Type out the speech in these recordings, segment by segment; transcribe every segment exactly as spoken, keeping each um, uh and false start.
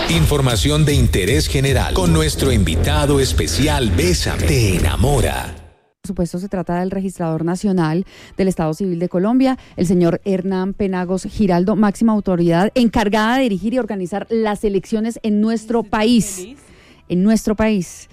Información de interés general con nuestro invitado especial Bésame, te enamora. Por supuesto, se trata del registrador nacional del Estado Civil de Colombia, el señor Hernán Penagos Giraldo, máxima autoridad encargada de dirigir y organizar las elecciones en nuestro país. En nuestro país.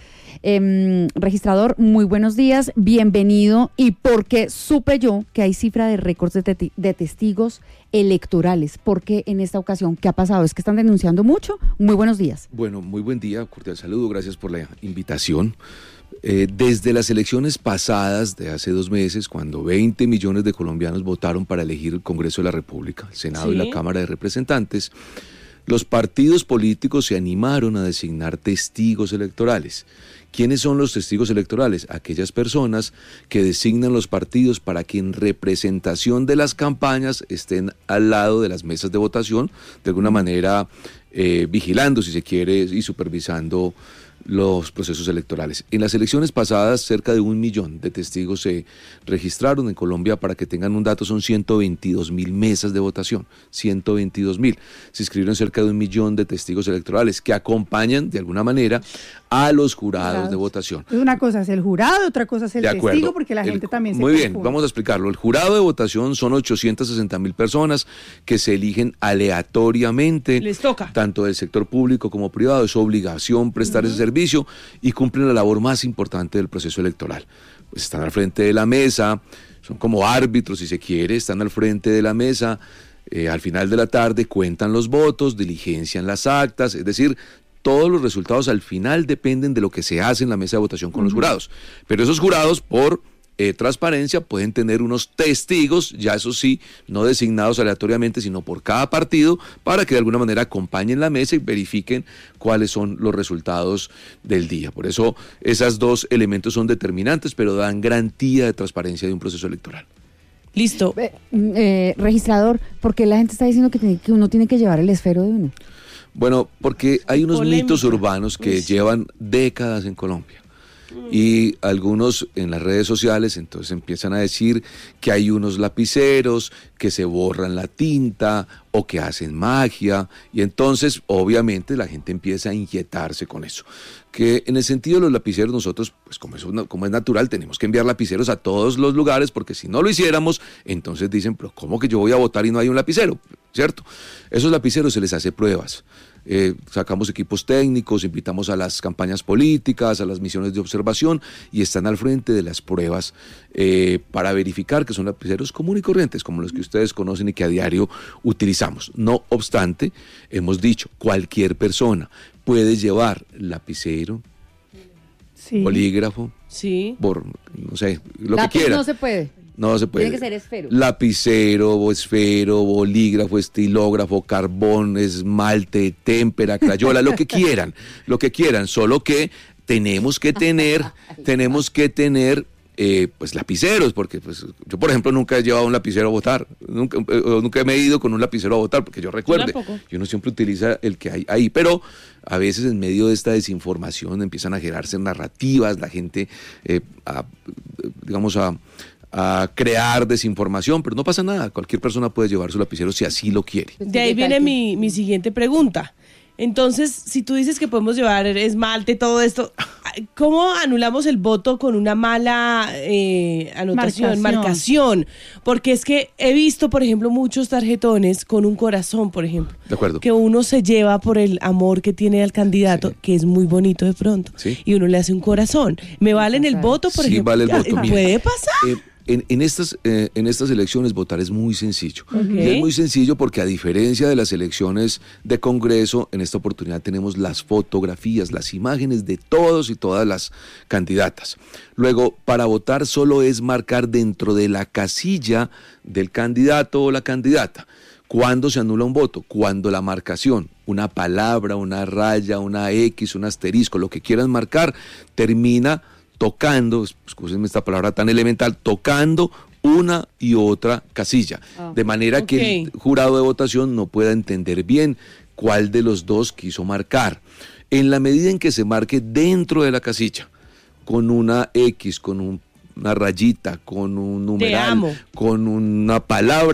Eh, registrador, muy buenos días, bienvenido. Y porque supe yo que hay cifra de récords de, te- de testigos electorales, ¿por qué en esta ocasión? ¿Qué ha pasado? ¿Es que están denunciando mucho? Muy buenos días. Bueno, muy buen día, cordial saludo, gracias por la invitación. Eh, desde las elecciones pasadas de hace dos meses, cuando veinte millones de colombianos votaron para elegir el Congreso de la República, el Senado ¿Sí? y la Cámara de Representantes, los partidos políticos se animaron a designar testigos electorales. ¿Quiénes son los testigos electorales? Aquellas personas que designan los partidos para que en representación de las campañas estén al lado de las mesas de votación, de alguna manera eh, vigilando, si se quiere, y supervisando los procesos electorales. En las elecciones pasadas, cerca de un millón de testigos se registraron en Colombia. Para que tengan un dato, son ciento veintidós mil mesas de votación, ciento veintidós mil. Se inscribieron cerca de un millón de testigos electorales que acompañan de alguna manera a los jurados Jurados. de votación. Una cosa es el jurado, otra cosa es el de testigo, acuerdo. porque la el, gente también se Muy bien, confunde. vamos a explicarlo. El jurado de votación son ochocientas sesenta mil personas que se eligen aleatoriamente. Les toca. Tanto del sector público como privado. Es su obligación prestar uh-huh. ese servicio y cumplen la labor más importante del proceso electoral. Pues están al frente de la mesa, son como árbitros si se quiere, están al frente de la mesa, eh, al final de la tarde cuentan los votos, diligencian las actas, es decir, todos los resultados al final dependen de lo que se hace en la mesa de votación con uh-huh. los jurados. Pero esos jurados, por eh, transparencia, pueden tener unos testigos, ya eso sí, no designados aleatoriamente, sino por cada partido, para que de alguna manera acompañen la mesa y verifiquen cuáles son los resultados del día. Por eso, esos dos elementos son determinantes, pero dan garantía de transparencia de un proceso electoral. Listo. Eh, eh, registrador, ¿por qué la gente está diciendo que, tiene, que uno tiene que llevar el esfero de uno? Bueno, porque hay unos Polémica. mitos urbanos que Uy. llevan décadas en Colombia. Y algunos en las redes sociales entonces empiezan a decir que hay unos lapiceros que se borran la tinta o que hacen magia, y entonces obviamente la gente empieza a inquietarse con eso. Que en el sentido de los lapiceros, nosotros, pues como es, una, como es natural, tenemos que enviar lapiceros a todos los lugares, porque si no lo hiciéramos, entonces dicen, pero ¿cómo que yo voy a votar y no hay un lapicero? ¿Cierto? Esos lapiceros se les hace pruebas. Eh, sacamos equipos técnicos, invitamos a las campañas políticas, a las misiones de observación, y están al frente de las pruebas eh, para verificar que son lapiceros comunes y corrientes, como los que ustedes conocen y que a diario utilizamos. No obstante, hemos dicho, cualquier persona puede llevar lapicero, sí. bolígrafo, sí. Bor, no sé, lo Lápiz que quiera. No se puede. No se puede. Tiene que ser esfero. Lapicero, esfero, bolígrafo, estilógrafo, carbón, esmalte, témpera, crayola, lo que quieran, lo que quieran, solo que tenemos que tener, tenemos que tener eh, pues lapiceros, porque pues yo por ejemplo nunca he llevado un lapicero a votar, nunca, eh, nunca me he ido con un lapicero a votar, porque yo recuerde, y uno siempre utiliza el que hay ahí, pero a veces en medio de esta desinformación empiezan a generarse narrativas, la gente, eh, a, digamos, a a crear desinformación, pero no pasa nada, cualquier persona puede llevar su lapicero si así lo quiere. De ahí viene mi, mi siguiente pregunta. Entonces, si tú dices que podemos llevar esmalte, todo esto, ¿cómo anulamos el voto con una mala eh, anotación, marcación. marcación? Porque es que he visto, por ejemplo, muchos tarjetones con un corazón, por ejemplo. De acuerdo. Que uno se lleva por el amor que tiene al candidato, sí. que es muy bonito de pronto, ¿sí? Y uno le hace un corazón. ¿Me valen el voto, por sí, ejemplo? Sí, vale el voto. ¿Puede pasar? Eh, En, en, estas, eh, en estas elecciones votar es muy sencillo. Okay. Y es muy sencillo porque, a diferencia de las elecciones de Congreso, en esta oportunidad tenemos las fotografías, las imágenes de todos y todas las candidatas. Luego, para votar solo es marcar dentro de la casilla del candidato o la candidata. ¿Cuándo se anula un voto? Cuando la marcación, una palabra, una raya, una X, un asterisco, lo que quieran marcar, termina tocando, escúchenme esta palabra tan elemental, tocando una y otra casilla, oh, de manera okay. que el jurado de votación no pueda entender bien cuál de los dos quiso marcar. En la medida en que se marque dentro de la casilla, con una X, con un, una rayita, con un numeral, con una palabra,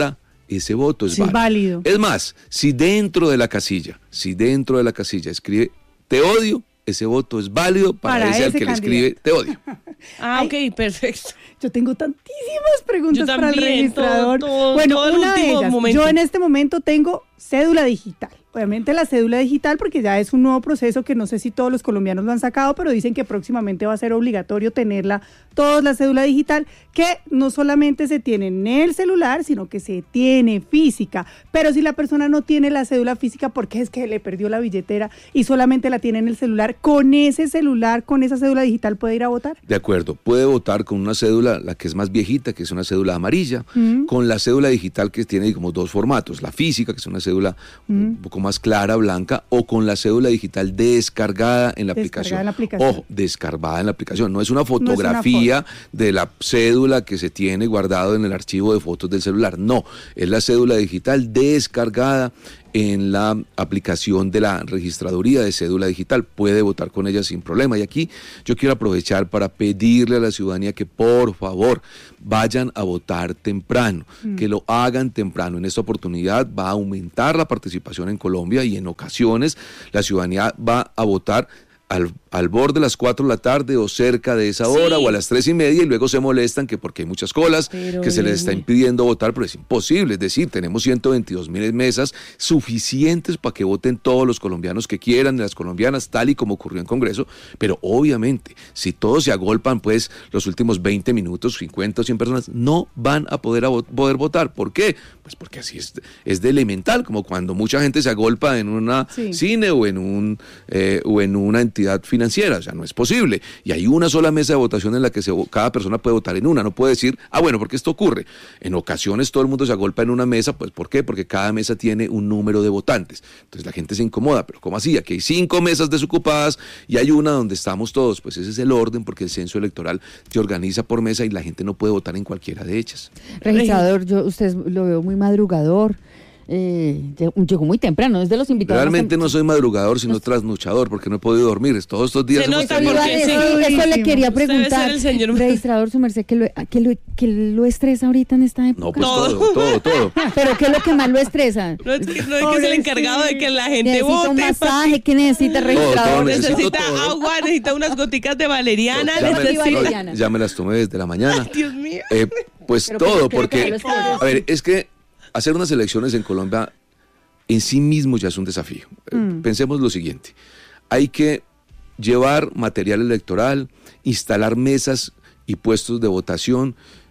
ese voto es Sí, válido. válido. Es más, si dentro de la casilla, si dentro de la casilla escribe te odio, ese voto es válido para, Para ese al ese que candidato. le escribe te odio. Ah, ok, perfecto. Yo tengo tantísimas preguntas Yo para el también, registrador. todo- todo- bueno, todo el una de último ellas, momento. yo en este momento tengo cédula digital. Obviamente la cédula digital, porque ya es un nuevo proceso que no sé si todos los colombianos lo han sacado, pero dicen que próximamente va a ser obligatorio tenerla, todos la cédula digital, que no solamente se tiene en el celular, sino que se tiene física. Pero si la persona no tiene la cédula física, porque es que le perdió la billetera y solamente la tiene en el celular, con ese celular, con esa cédula digital, ¿puede ir a votar? De acuerdo, puede votar con una cédula, la que es más viejita, que es una cédula amarilla, mm. con la cédula digital que tiene como dos formatos, la física, que es una cédula mm. un poco más clara, blanca, o con la cédula digital descargada en la, descargada aplicación. en la aplicación. Ojo, descargada en la aplicación. No es una fotografía no es una foto. de la cédula que se tiene guardado en el archivo de fotos del celular. No, es la cédula digital descargada en la aplicación de la registraduría de cédula digital. Puede votar con ella sin problema. Y aquí yo quiero aprovechar para pedirle a la ciudadanía que por favor vayan a votar temprano, mm. que lo hagan temprano. En esta oportunidad va a aumentar la participación en Colombia y en ocasiones la ciudadanía va a votar al, al borde de las cuatro de la tarde o cerca de esa hora, sí. o a las tres y media, y luego se molestan que porque hay muchas colas, pero que se les está impidiendo votar, pero es imposible. Es decir, tenemos ciento veintidós mil mesas suficientes para que voten todos los colombianos que quieran, las colombianas, tal y como ocurrió en Congreso, pero obviamente, si todos se agolpan, pues los últimos veinte minutos, cincuenta o cien personas, no van a poder, a vo- poder votar. ¿Por qué? Pues porque así es, es de elemental, como cuando mucha gente se agolpa en una sí. cine o en un eh, o en una entidad financiera, o sea, no es posible. Y hay una sola mesa de votación en la que se, cada persona puede votar en una, no puede decir, ah, bueno, porque esto ocurre. En ocasiones todo el mundo se agolpa en una mesa, pues ¿por qué? Porque cada mesa tiene un número de votantes. Entonces la gente se incomoda, pero ¿cómo así? Aquí hay cinco mesas desocupadas y hay una donde estamos todos. Pues ese es el orden, porque el censo electoral se organiza por mesa y la gente no puede votar en cualquiera de ellas. Registrador, yo usted lo veo muy madrugador. Eh, llegó muy temprano, es de los invitados. Realmente no soy madrugador, sino no. trasnochador, porque no he podido dormir. Todos estos días se hemos nota tenido... porque sí. Eso le quería preguntar, el señor... registrador, su merced, ¿qué lo, qué, lo, ¿qué lo estresa ahorita en esta época? No, pues todo, todo, todo. ¿Pero qué es lo que más lo estresa? No es que, no es, que es el encargado de que la gente necesita vote. Necesita un masaje, ¿qué necesita, registrador? Todo, todo, necesita todo. agua, necesita unas goticas de valeriana. No, ya, necesita... me, no, ya me las tomé desde la mañana. Ay, Dios mío. Eh, pues Pero todo, creo que porque, a ver, es que hacer unas elecciones en Colombia en sí mismo ya es un desafío. Mm. Pensemos lo siguiente, hay que llevar material electoral, instalar mesas y puestos de votación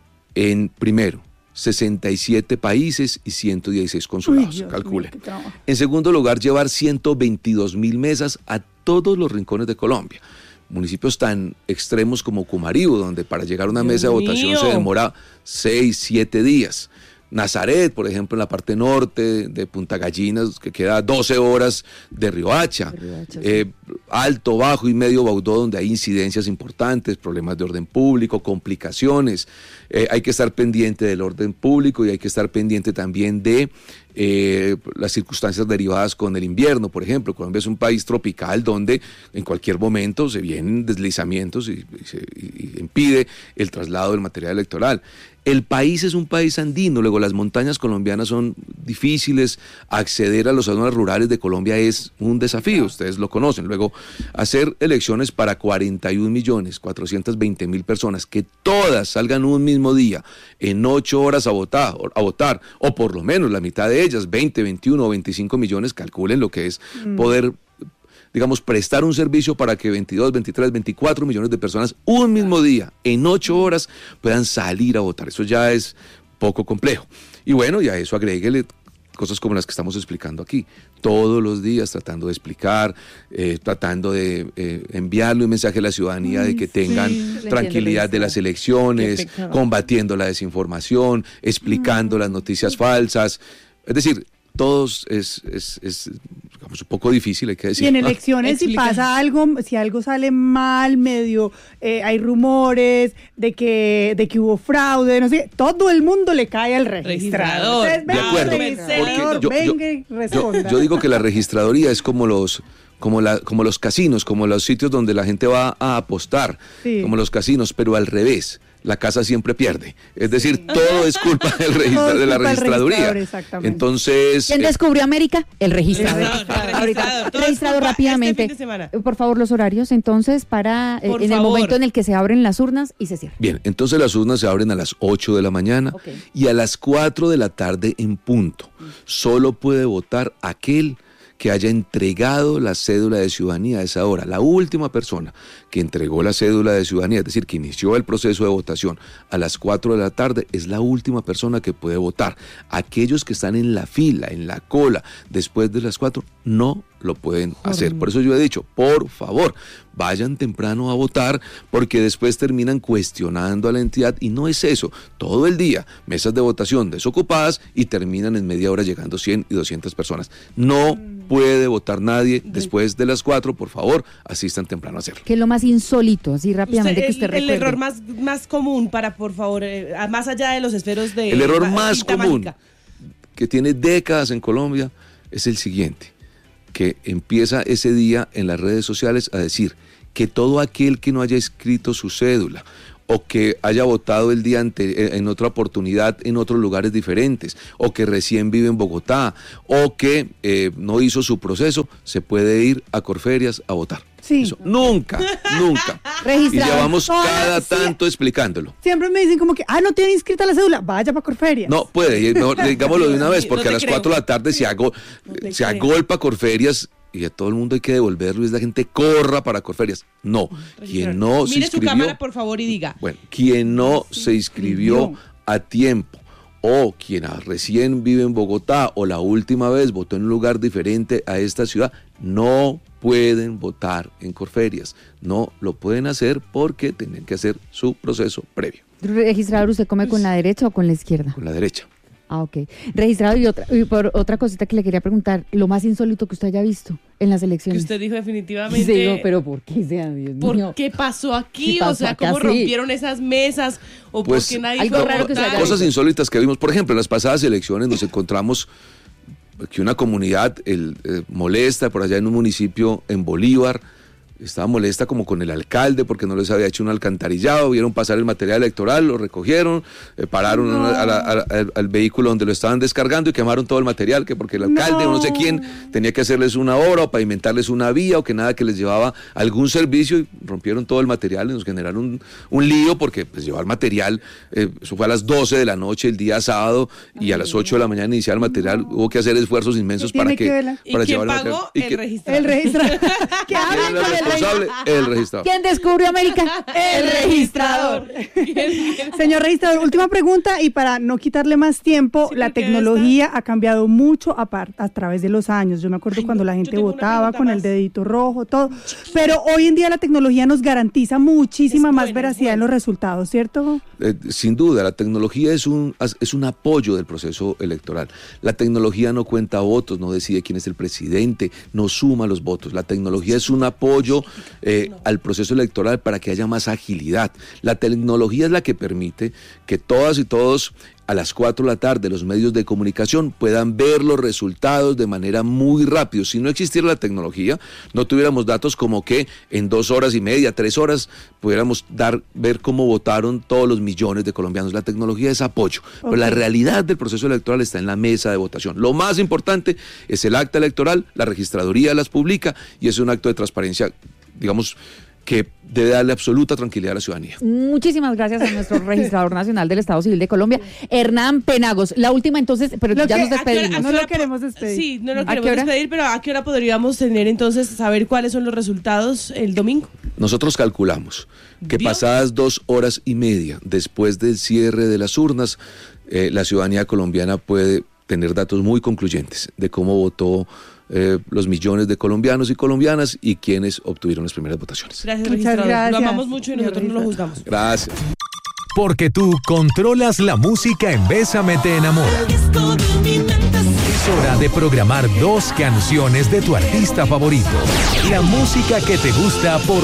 en, primero, sesenta y siete países y ciento dieciséis consulados, Uy, calculen. Mío, en segundo lugar, llevar ciento veintidós mil mesas a todos los rincones de Colombia. Municipios tan extremos como Cumaribo, donde para llegar a una Dios mesa de votación mío. se demora seis, siete días. Nazaret, por ejemplo, en la parte norte de Punta Gallinas, que queda doce horas de Riohacha, de Riohacha eh, sí. Alto, Bajo y Medio Baudó, donde hay incidencias importantes, problemas de orden público, complicaciones. Eh, hay que estar pendiente del orden público y hay que estar pendiente también de eh, las circunstancias derivadas con el invierno. Por ejemplo, Colombia es un país tropical donde en cualquier momento se vienen deslizamientos y, y, se, y impide el traslado del material electoral. El país es un país andino, luego las montañas colombianas son difíciles, acceder a las zonas rurales de Colombia es un desafío, ustedes lo conocen. Luego, hacer elecciones para cuarenta y un millones cuatrocientos veinte mil personas, que todas salgan un mismo día, en ocho horas a votar, a votar, o por lo menos la mitad de ellas, veinte, veintiuno o veinticinco millones, calculen lo que es mm. poder, digamos, prestar un servicio para que veintidós, veintitrés, veinticuatro millones de personas un mismo día, en ocho horas, puedan salir a votar. Eso ya es poco complejo. Y bueno, y a eso agréguele cosas como las que estamos explicando aquí. Todos los días tratando de explicar, eh, tratando de eh, enviarle un mensaje a la ciudadanía Ay, de que tengan sí, tranquilidad de las elecciones, combatiendo la desinformación, explicando mm. las noticias falsas. Es decir, todos es, es, es digamos, un poco difícil, hay que decir. Y en elecciones, si pasa algo, si algo sale mal, medio, eh, hay rumores de que, de que hubo fraude, no sé, todo el mundo le cae al registrador. Entonces, de acuerdo, registrador, yo, venga y responda. Yo, yo digo que la registraduría es como los... Como, la, como los casinos, como los sitios donde la gente va a apostar, sí. como los casinos, pero al revés. la casa siempre pierde. Es decir, sí. todo es culpa del registra, de la registraduría. Entonces, ¿quién descubrió América? El registrador. El registrador. Ahorita, registrador rápidamente. Este por favor, los horarios entonces para eh, en favor. el momento en el que se abren las urnas y se cierran. Bien, entonces las urnas se abren a las ocho de la mañana okay. y a las cuatro de la tarde en punto. Mm. Solo puede votar aquel que haya entregado la cédula de ciudadanía a esa hora. La última persona que entregó la cédula de ciudadanía, es decir, que inició el proceso de votación a las cuatro de la tarde, es la última persona que puede votar. Aquellos que están en la fila, en la cola, después de las cuatro, no lo pueden hacer. Por eso yo he dicho, por favor, vayan temprano a votar, porque después terminan cuestionando a la entidad, y no es eso, todo el día, mesas de votación desocupadas, y terminan en media hora llegando cien y doscientas personas. No puede votar nadie después de las cuatro, por favor, asistan temprano a hacerlo. ¿Qué es lo más insólito, así rápidamente, usted, que usted el, recuerde? El error más, más común para, por favor, eh, más allá de los esferos de... El error más común, mágica. que tiene décadas en Colombia, es el siguiente, que empieza ese día en las redes sociales a decir que todo aquel que no haya escrito su cédula o que haya votado el día ante, en otra oportunidad en otros lugares diferentes, o que recién vive en Bogotá, o que eh, no hizo su proceso, se puede ir a Corferias a votar. Sí. Eso, nunca, nunca. Y llevamos cada tanto explicándolo. Siempre me dicen como que, ah, no tiene inscrita la cédula, vaya para Corferias. No, puede, mejor digámoslo de una vez, porque no a las cuatro de la tarde se, hago, no se agolpa Corferias y a todo el mundo hay que devolverlo y es la gente corra para Corferias. No, quien no se inscribió... Mire su cámara, por favor, y diga. Bueno, quien no se inscribió a tiempo, o quien recién vive en Bogotá, o la última vez votó en un lugar diferente a esta ciudad, no pueden votar en Corferias. No lo pueden hacer porque tienen que hacer su proceso previo. Registrador, ¿usted come con la derecha o con la izquierda? Con la derecha. Ah, ok. Registrado, y otra, y por otra cosita que le quería preguntar, lo más insólito que usted haya visto en las elecciones. Que usted dijo definitivamente. Sí, digo, pero ¿por qué sea, Dios ¿Por mío? qué pasó aquí? ¿Qué pasó o sea, acá, ¿cómo sí? rompieron esas mesas? ¿O pues, porque nadie algo fue raro a que se votar? haya Cosas insólitas que vimos, por ejemplo, en las pasadas elecciones nos encontramos que una comunidad el, eh, molesta por allá en un municipio en Bolívar, estaba molesta como con el alcalde porque no les había hecho un alcantarillado, vieron pasar el material electoral, lo recogieron, eh, pararon no. a la, a la, al, al vehículo donde lo estaban descargando y quemaron todo el material, que porque el alcalde no. o no sé quién tenía que hacerles una obra o pavimentarles una vía o que nada que les llevaba algún servicio, y rompieron todo el material y nos generaron un, un lío porque pues llevar material, eh, eso fue a las doce de la noche el día sábado y Ay, a las ocho de la mañana iniciar el material, no. hubo que hacer esfuerzos inmensos para que, que para ¿Y quién llevar pagó? el material. El registrador. El registrador. ¿Qué hablan con el responsable, el registrador. ¿Quién descubrió América? El registrador. Señor registrador, última pregunta, y para no quitarle más tiempo, sí, la tecnología está... ha cambiado mucho a, par, a través de los años. Yo me acuerdo Ay, cuando no, la gente votaba con más. el dedito rojo, todo. Pero hoy en día la tecnología nos garantiza muchísima es más bueno, veracidad bueno. en los resultados, ¿cierto? Eh, sin duda, la tecnología es un, es un apoyo del proceso electoral. La tecnología no cuenta votos, no decide quién es el presidente, no suma los votos. La tecnología es un apoyo eh, no. al proceso electoral para que haya más agilidad. La tecnología es la que permite que todas y todos a las cuatro de la tarde los medios de comunicación puedan ver los resultados de manera muy rápido. Si no existiera la tecnología, no tuviéramos datos como que en dos horas y media, tres horas, pudiéramos dar, ver cómo votaron todos los millones de colombianos. La tecnología es apoyo, okay. pero la realidad del proceso electoral está en la mesa de votación. Lo más importante es el acta electoral, la registraduría las publica y es un acto de transparencia, digamos, que debe darle absoluta tranquilidad a la ciudadanía. Muchísimas gracias a nuestro registrador nacional del Estado Civil de Colombia, Hernán Penagos. La última entonces, pero lo ya que, nos despedimos. ¿A qué hora, a qué hora, no lo queremos despedir. Sí, no lo queremos despedir, pero ¿a qué hora podríamos tener entonces, saber cuáles son los resultados el domingo? Nosotros calculamos que ¿Vio? pasadas dos horas y media después del cierre de las urnas, eh, la ciudadanía colombiana puede tener datos muy concluyentes de cómo votó Eh, los millones de colombianos y colombianas y quienes obtuvieron las primeras votaciones. Gracias, registrador. Gracias. Lo amamos mucho y nosotros no lo juzgamos. Gracias. Porque tú controlas la música en Bésame te enamora. Es hora de programar dos canciones de tu artista favorito. La música que te gusta por